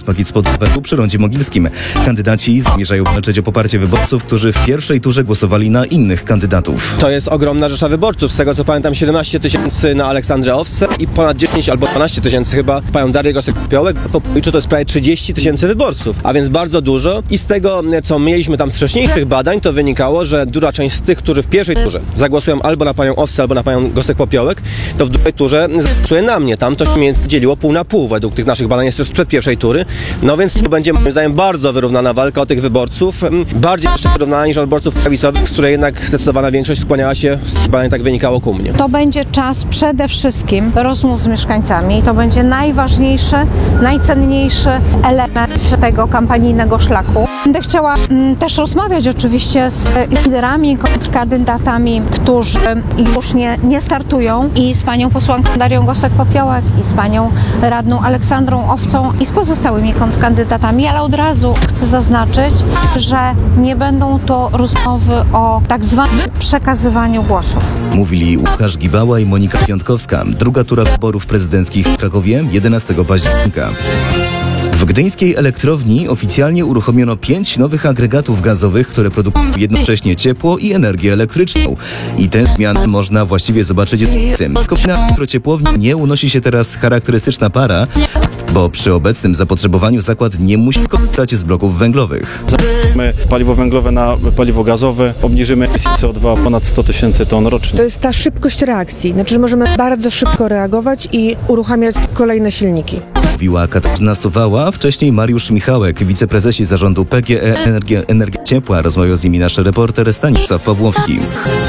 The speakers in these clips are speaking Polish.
pakiet spotkania przy Rondzie Mogilskim. Kandydaci zamierzają walczyć o poparcie wyborców, którzy w pierwszej turze głosowali na innych kandydatów. To jest ogromna rzesza wyborców. Z tego co pamiętam 17 000 na Aleksandrę Owsę i ponad 10 albo 12 000 chyba panią Darię Gosek-Popiołek. To jest prawie 30 000 wyborców, a więc bardzo dużo. I z tego, co mieliśmy tam z wcześniejszych badań, to wynikało, że duża część z tych, którzy w pierwszej turze zagłosują albo na panią Owsę, albo na panią Gosek-Popiołek, to w drugiej turze zagłosuje na mnie. Tam to się dzieliło pół na pół według tych naszych badań jeszcze sprzed pierwszej tury. No więc tu będzie moim zdaniem bardzo wyrównana walka o tych wyborców. Bardziej jeszcze wyrównana niż o wyborców prawicowych, z której jednak zdecydowana większość skłaniała się, z badań tak wynikało, ku mnie. To będzie czas przede wszystkim rozmów z mieszkańcami. To będzie najważniejszy, najcenniejszy element tego kampanijnego szlaku. Będę chciała też rozmawiać oczywiście z liderami, kontrkandydatami, którzy już nie startują, i z panią posłanką Darią Gosek-Popiołek, i z panią radną Aleksandrą Owcą, i z pozostałymi kontrkandydatami, ale od razu chcę zaznaczyć, że nie będą to rozmowy o tak zwanym przekazywaniu głosów. Mówili Łukasz Gibała i Monika Piątkowska. Druga tura wyborów prezydenckich w Krakowie 11 października. W gdyńskiej elektrowni oficjalnie uruchomiono 5 nowych agregatów gazowych, które produkują jednocześnie ciepło i energię elektryczną. I tę zmianę można właściwie zobaczyć z kopina elektrociepłowni nie unosi się teraz charakterystyczna para, bo przy obecnym zapotrzebowaniu zakład nie musi korzystać z bloków węglowych. Zamienimy paliwo węglowe na paliwo gazowe, obniżymy emisję CO2 o ponad 100 000 ton rocznie. To jest ta szybkość reakcji, znaczy, że możemy bardzo szybko reagować i uruchamiać kolejne silniki. Mówiła Katarzyna Suwała, wcześniej Mariusz Michałek, wiceprezesi zarządu PGE Energia Ciepła. Rozmawiał z nimi nasz reporter Stanisław Pawłowski.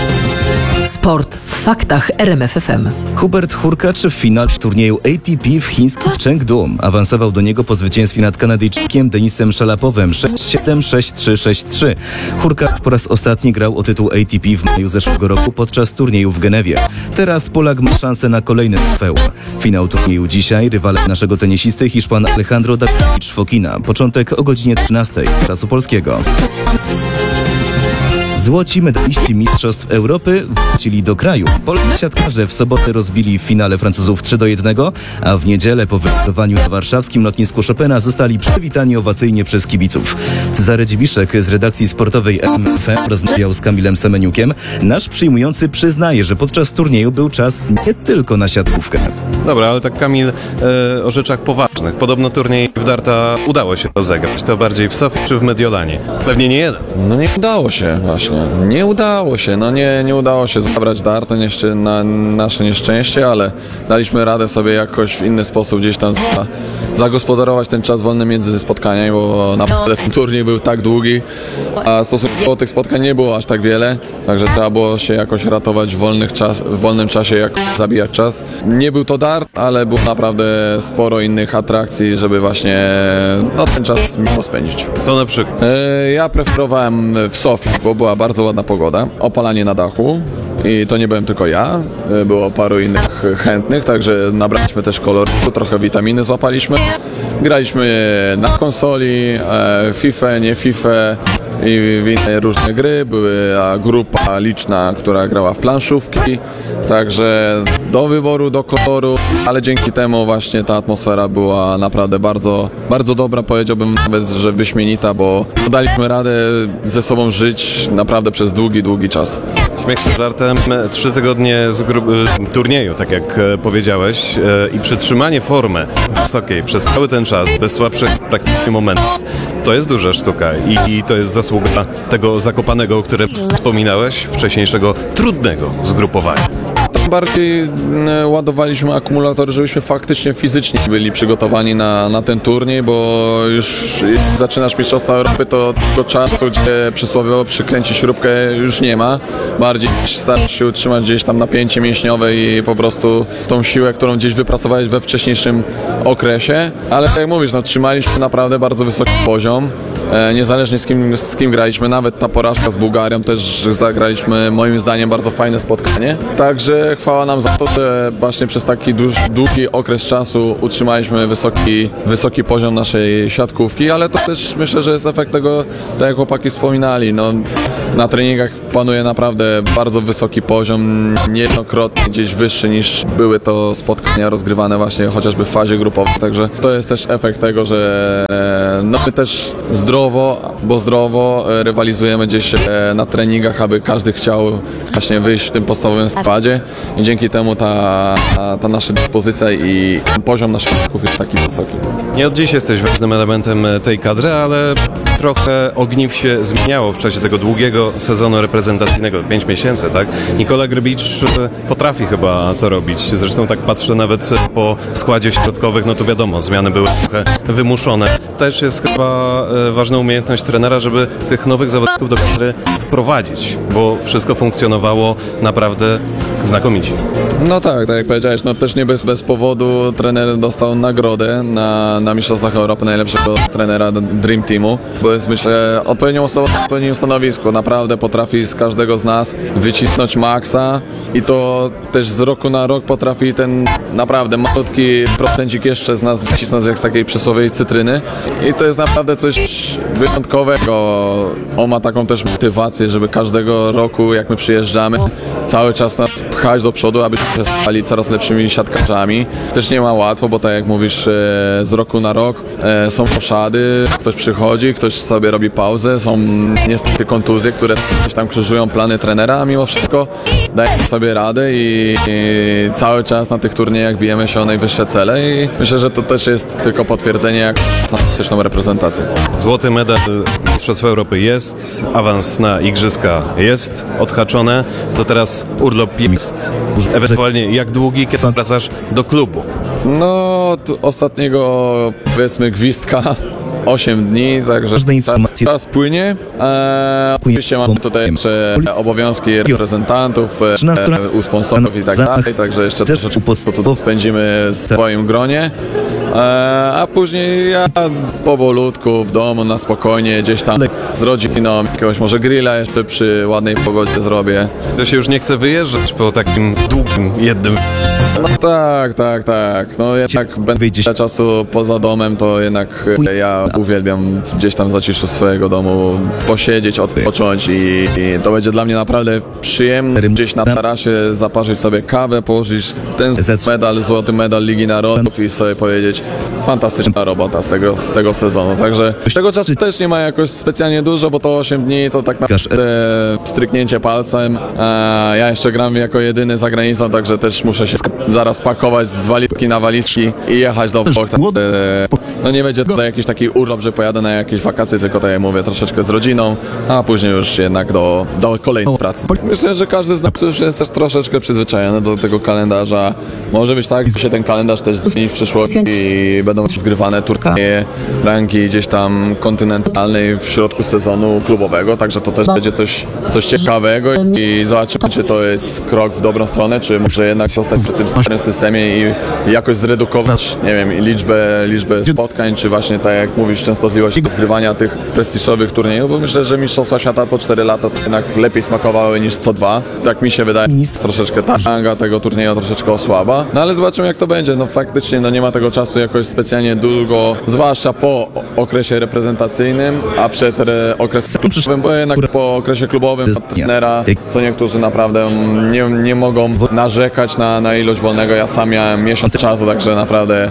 Sport w faktach RMF FM. Hubert Hurkacz w finale turnieju ATP w chińskim Chengdu awansował do niego po zwycięstwie nad Kanadyjczykiem Denisem Szalapowem 6-7, 6-3, 6-3. Hurkacz po raz ostatni grał o tytuł ATP w maju zeszłego roku podczas turnieju w Genewie. Teraz Polak ma szansę na kolejny trofeum. Finał turnieju dzisiaj. Rywalem naszego tenisisty Hiszpan Alejandro Davidovich Fokina. Początek o godzinie 13 z czasu polskiego. Złoci medaliści Mistrzostw Europy wrócili do kraju. Polscy siatkarze w sobotę rozbili w finale Francuzów 3-1, a w niedzielę po wylądowaniu na warszawskim lotnisku Chopina zostali przywitani owacyjnie przez kibiców. Cezary Dziwiszek z redakcji sportowej RMF rozmawiał z Kamilem Semeniukiem. Nasz przyjmujący przyznaje, że podczas turnieju był czas nie tylko na siatkówkę. Dobra, ale tak Kamil, o rzeczach poważnych. Podobno turniej w darta udało się rozegrać. To bardziej w Sofii czy w Mediolanie? Pewnie nie jeden. No nie udało się właśnie. Nie udało się. No nie udało się zabrać darta na nasze nieszczęście, ale daliśmy radę sobie jakoś w inny sposób gdzieś tam zagospodarować ten czas wolny między spotkaniami, bo naprawdę ten turniej był tak długi, a stosunkowo tych spotkań nie było aż tak wiele, także trzeba było się jakoś ratować w wolnym czasie, jakoś zabijać czas. Nie był to dart, ale było naprawdę sporo innych atrakcji, żeby właśnie ten czas miło spędzić. Co na przykład? Ja preferowałem w Sofii, bo była bardzo ładna pogoda, opalanie na dachu i to nie byłem tylko ja, było paru innych chętnych, także nabraliśmy też koloru, trochę witaminy złapaliśmy. Graliśmy na konsoli, FIFA, nie FIFA i inne różne gry. Była grupa liczna, która grała w planszówki, także do wyboru, do koloru, ale dzięki temu właśnie ta atmosfera była naprawdę bardzo, bardzo dobra, powiedziałbym nawet, że wyśmienita, bo daliśmy radę ze sobą żyć naprawdę przez długi, długi czas. Śmiech się żartem, 3 tygodnie z turnieju, tak jak powiedziałeś, i przytrzymanie formy wysokiej przez cały ten czas, bez słabszych praktycznie momentów, to jest duża sztuka i to jest zasługa tego Zakopanego, o którym wspominałeś, wcześniejszego trudnego zgrupowania. Bardziej ładowaliśmy akumulatory, żebyśmy faktycznie fizycznie byli przygotowani na ten turniej, bo już zaczynasz Mistrzostwa Europy, to tego czasu, gdzie przysłowiowo przykręci śrubkę, już nie ma. Bardziej starasz się utrzymać gdzieś tam napięcie mięśniowe i po prostu tą siłę, którą gdzieś wypracowałeś we wcześniejszym okresie. Ale tak jak mówisz, trzymaliśmy naprawdę bardzo wysoki poziom. niezależnie z kim graliśmy, nawet ta porażka z Bułgarią też zagraliśmy moim zdaniem bardzo fajne spotkanie. Także chwała nam za to, że właśnie przez taki długi okres czasu utrzymaliśmy wysoki poziom naszej siatkówki, ale to też myślę, że jest efekt tego, tak jak chłopaki wspominali, no, na treningach panuje naprawdę bardzo wysoki poziom, niejednokrotnie gdzieś wyższy niż były to spotkania rozgrywane właśnie chociażby w fazie grupowej, także to jest też efekt tego, że no, my też zdrowo rywalizujemy gdzieś na treningach, aby każdy chciał właśnie wyjść w tym podstawowym składzie i dzięki temu ta nasza dyspozycja i poziom naszych siatków jest taki wysoki. Nie od dziś jesteś ważnym elementem tej kadry, ale trochę ogniw się zmieniało w czasie tego długiego sezonu reprezentacyjnego, 5 miesięcy, tak? Nikola Grbicz potrafi chyba to robić. Zresztą tak patrzę nawet po składzie środkowych, no to wiadomo, zmiany były trochę wymuszone. Też jest chyba ważna umiejętność trenera, żeby tych nowych zawodników do kadry wprowadzić, bo wszystko funkcjonowało naprawdę znakomicie. No tak jak powiedziałeś, no też nie bez powodu trener dostał nagrodę na Mistrzostwach Europy najlepszego trenera Dream Teamu, bo jest, myślę, odpowiednią osobą w odpowiednim stanowisku. Naprawdę potrafi z każdego z nas wycisnąć maksa i to też z roku na rok potrafi ten naprawdę malutki procencik jeszcze z nas wycisnąć jak z takiej przysłowiowej cytryny i to jest naprawdę coś wyjątkowego. On ma taką też motywację, żeby każdego roku, jak my przyjeżdżamy, cały czas nas pchać do przodu, abyśmy stali coraz lepszymi siatkarzami. Też nie ma łatwo, bo tak jak mówisz, z roku na rok są poszady, ktoś przychodzi, ktoś sobie robi pauzę, są niestety kontuzje, które gdzieś tam krzyżują plany trenera, a mimo wszystko dajemy sobie radę i cały czas na tych turniejach bijemy się o najwyższe cele i myślę, że to też jest tylko potwierdzenie, jak fantastyczną reprezentację. Złoty medal Mistrzostw Europy jest, awans na Igrzyska jest odhaczone, to teraz urlop jest. Ewentualnie jak długi, kiedy wracasz do klubu? No, ostatniego, powiedzmy, gwizdka 8 dni, także czas płynie. Oczywiście mamy tutaj jeszcze obowiązki reprezentantów, u sponsorów i tak dalej, także jeszcze troszeczkę tu spędzimy w swoim gronie. A później ja powolutku w domu, na spokojnie, gdzieś tam z rodziną, jakiegoś może grilla jeszcze przy ładnej pogodzie zrobię. To się już nie chce wyjeżdżać po takim długim jednym. No tak. No jednak będę czasu poza domem, to jednak ja uwielbiam gdzieś tam w zaciszu swojego domu posiedzieć, odpocząć i to będzie dla mnie naprawdę przyjemne gdzieś na tarasie zaparzyć sobie kawę, położyć ten złoty medal Ligi Narodów i sobie powiedzieć fantastyczna robota z tego sezonu. Także tego czasu też nie ma jakoś specjalnie dużo, bo to 8 dni to tak naprawdę stryknięcie palcem. Ja jeszcze gram jako jedyny za granicą, także też muszę się zaraz pakować z walizki na walizki i jechać do Włoch. No nie będzie tutaj jakiś taki urlop, że pojadę na jakieś wakacje, tylko tak jak mówię, troszeczkę z rodziną, a później już jednak do kolejnej pracy. Myślę, że każdy z nas już jest też troszeczkę przyzwyczajony do tego kalendarza. Może być tak, że się ten kalendarz też zmieni w przyszłości i będą zgrywane turnieje ranki gdzieś tam kontynentalnej w środku sezonu klubowego, także to też będzie coś ciekawego i zobaczymy, czy to jest krok w dobrą stronę, czy może jednak zostać przy tym starym systemie i jakoś zredukować, nie wiem, liczbę spotkań, czy właśnie tak jak mówisz, częstotliwość zgrywania tych prestiżowych turniejów, bo myślę, że Mistrzostwa Świata co 4 lata to jednak lepiej smakowały niż co 2. Tak mi się wydaje, troszeczkę ta ranga tego turnieju troszeczkę osłaba. No ale zobaczymy, jak to będzie. No faktycznie nie ma tego czasu jakoś specjalnie długo, zwłaszcza po okresie reprezentacyjnym, a przed okresem klubowym, bo jednak po okresie klubowym trenera, co niektórzy naprawdę nie mogą narzekać na ilość wolnego. Ja sam miałem miesiąc czasu, także naprawdę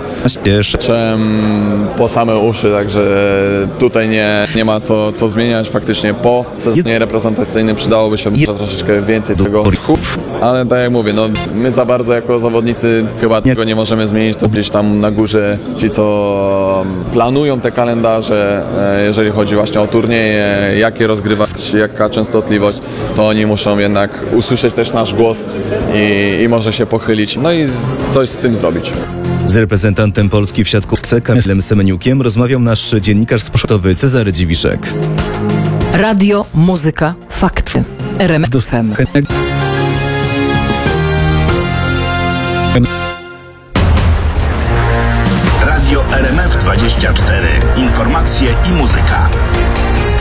po same uszy, także tutaj nie ma co zmieniać. Faktycznie po sezonie reprezentacyjnym przydałoby się troszeczkę więcej tego, ale tak jak mówię, no my za bardzo jako zawodnicy chyba tego nie możemy zmienić, to gdzieś tam na górze ci, co planują te kalendarze, jeżeli chodzi właśnie o turnieje, jakie rozgrywać, jaka częstotliwość, to oni muszą jednak usłyszeć też nasz głos i może się pochylić, no i coś z tym zrobić. Z reprezentantem Polski w siatkówce Kamilem Semeniukiem rozmawiał nasz dziennikarz sportowy Cezary Dziwiszek. Radio, muzyka, fakty. RMF FM. Radio RMF 24. Informacje i muzyka.